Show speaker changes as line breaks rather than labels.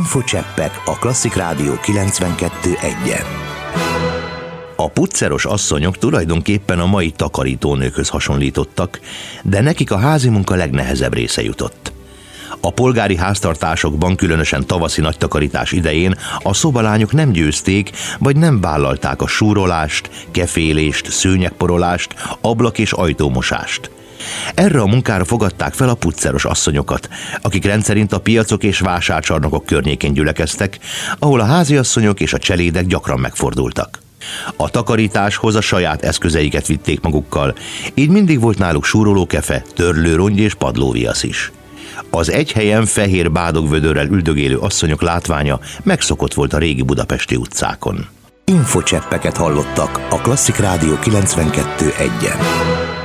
Infocseppek a Klasszik Rádió 92.1-en. A pucceros asszonyok tulajdonképpen a mai takarítónőkhöz hasonlítottak, de nekik a házi munka legnehezebb része jutott. A polgári háztartásokban, különösen tavaszi nagytakarítás idején a szobalányok nem győzték, vagy nem vállalták a súrolást, kefélést, szőnyegporolást, ablak- és ajtómosást. Erre a munkára fogadták fel a pucceros asszonyokat, akik rendszerint a piacok és vásárcsarnokok környékén gyülekeztek, ahol a háziasszonyok és a cselédek gyakran megfordultak. A takarításhoz a saját eszközeiket vitték magukkal, így mindig volt náluk súrolókefe, törlőrongy és padlóviasz is. Az egy helyen fehér bádogvödörrel üldögélő asszonyok látványa megszokott volt a régi budapesti utcákon. Infocseppeket hallottak a Klasszik Rádió 92.1-en.